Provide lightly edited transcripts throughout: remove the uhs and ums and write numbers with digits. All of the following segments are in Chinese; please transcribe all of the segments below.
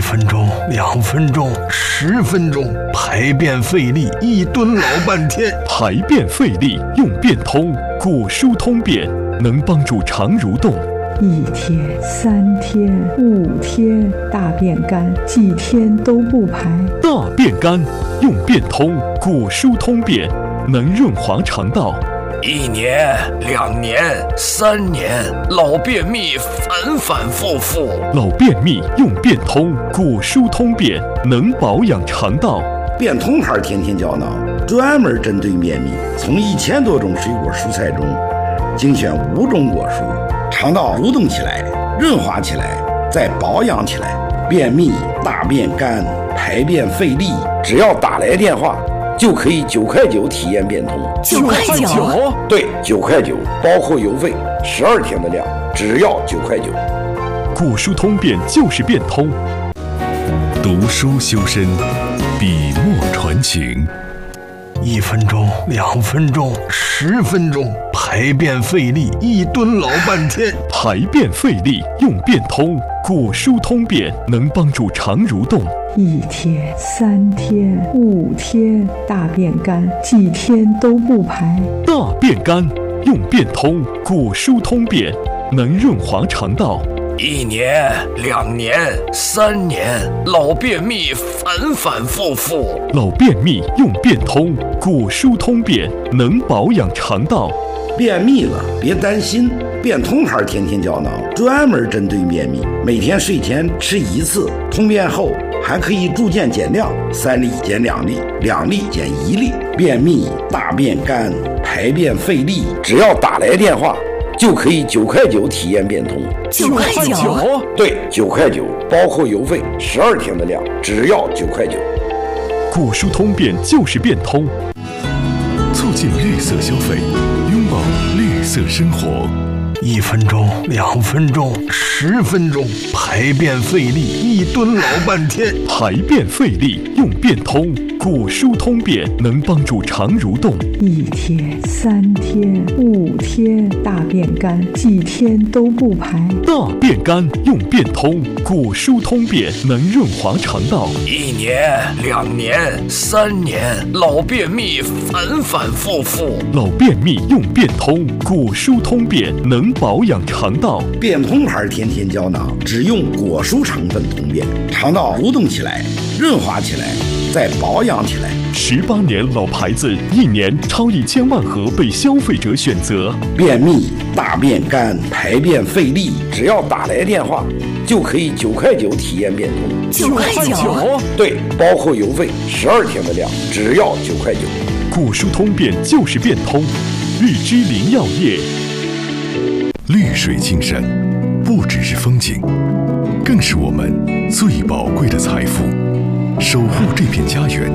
分钟、2分钟、10分钟，排便费力，一蹲老半天。 排便费力用便通，果蔬通便能帮助肠蠕动。 1天、3天、5天，大便干，几天都不排。 大便干用便通，果蔬通便能润滑肠道。 1年、2年、3年，老便秘反反复复。 老便秘用便通，果蔬通便能保养肠道。 便通牌天天胶囊专门针对便秘，从1000多种水果蔬菜中精选5种果蔬，肠道蠕动起来，润滑起来，再保养起来。便秘、大便干、排便费力，只要打来电话就可以9块9体验便通。 9块9？ 对，9块9，包括邮费，12天的量，只要9块9。 果蔬通便就是便通。 读书修身，笔墨传情。 1分钟、2分钟、10分钟，排便费力，一蹲老半天。 排便费力用便通，果蔬通便能帮助肠蠕动。 1天、3天、5天，大便干，几天都不排。 大便干用便通，果蔬通便能润滑肠道。 1年、2年、3年，老便秘反反复复。 老便秘用便通，果蔬通便能保养肠道。 便秘了别担心，便通牌天天胶囊专门针对便秘，每天睡前吃1次，通便后还可以逐渐减量，3粒减2粒，2粒减1粒。便秘、大便干、排便费力，只要打来电话就可以9块9体验便通。 9块9？ 对，9块9，包括邮费，12天的量，只要9块9。 果蔬通便就是便通， 促进绿色消费，拥抱绿色生活。 1分钟、2分钟、10分钟，排便费力，一蹲老半天。 排便费力用便通，果蔬通便能帮助肠蠕动。 1天、3天、5天，大便干，几天都不排。 大便干用便通，果蔬通便能润滑肠道。 1年、2年、3年，老便秘反反复复。 老便秘用便通，果蔬通便能保养肠道。 便通牌天天胶囊只用果蔬成分通便，肠道蠕动起来，润滑起来，再保养起来。 18年老牌子，1年超1000万盒被消费者选择。 便秘、大便干、排便费力，只要打来电话就可以9块9体验便通。 9块9？ 对，包括邮费，12天的量，只要9块9。 果蔬通便就是便通，绿之林药业。 绿水青山，不只是风景，更是我们最宝贵的财富。守护这片家园，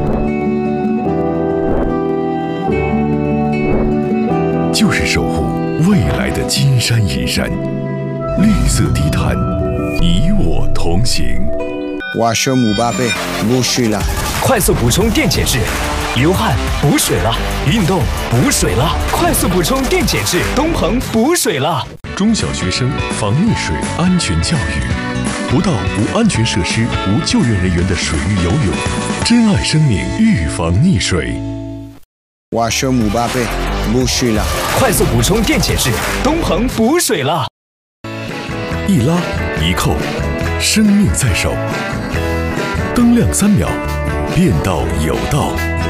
就是守护未来的金山银山。绿色低碳，与我同行。 我是姆巴佩，不水了。 快速补充电解质，流汗补水了，运动补水了，快速补充电解质，东鹏补水了。 中小学生防溺水安全教育，不到无安全设施、无救援人员的水域游泳，珍爱生命，预防溺水。 我是姆巴佩，不水了。 快速补充电解质，东鹏补水了。 一拉一扣，生命在手。灯亮3秒，变道有道。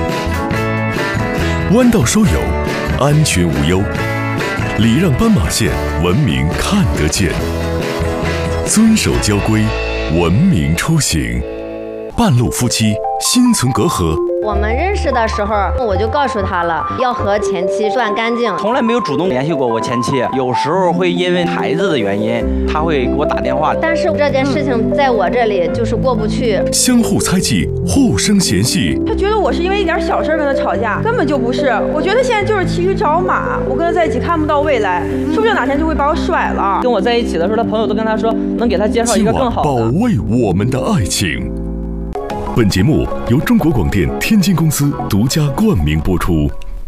弯道收油，安全无忧。礼让斑马线，文明看得见。遵守交规，文明出行。半路夫妻心存隔阂。 我们认识的时候，我就告诉他了，要和前妻断干净。 从来没有主动联系过我前妻，有时候会因为孩子的原因，他会给我打电话。 但是这件事情在我这里就是过不去。 相互猜忌，互生嫌隙。 他觉得我是因为一点小事跟他吵架，根本就不是。我觉得现在就是骑驴找马，我跟他在一起看不到未来，说不定哪天就会把我甩了。 跟我在一起的时候，他朋友都跟他说，能给他介绍一个更好的。 保卫我们的爱情。本节目由中国广电天津公司独家冠名播出。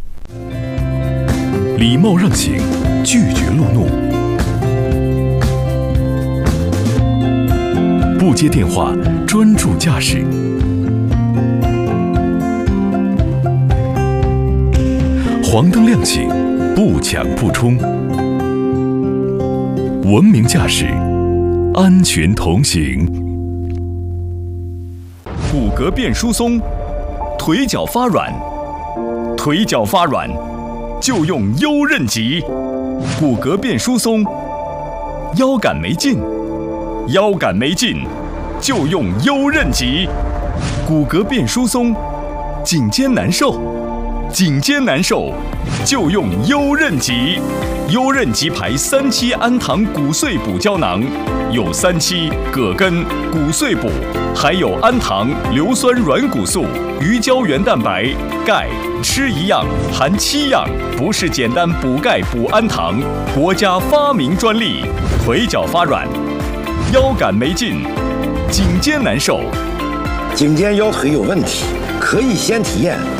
礼貌让行，拒绝路怒，不接电话，专注驾驶。黄灯亮起，不抢不冲。文明驾驶，安全同行。 骨骼变疏松，腿脚发软，腿脚发软就用优韧脊。骨骼变疏松，腰杆没劲，腰杆没劲就用优韧脊。骨骼变疏松，颈肩难受，颈肩难受就用优韧脊。优韧脊牌3期氨糖骨碎补胶囊，有3期葛根、骨碎补，还有氨糖、硫酸软骨素、鱼胶原蛋白、钙，吃一样含7样，不是简单补钙补氨糖，国家发明专利。腿脚发软，腰杆没劲，颈肩难受， 颈肩腰腿有问题，可以先体验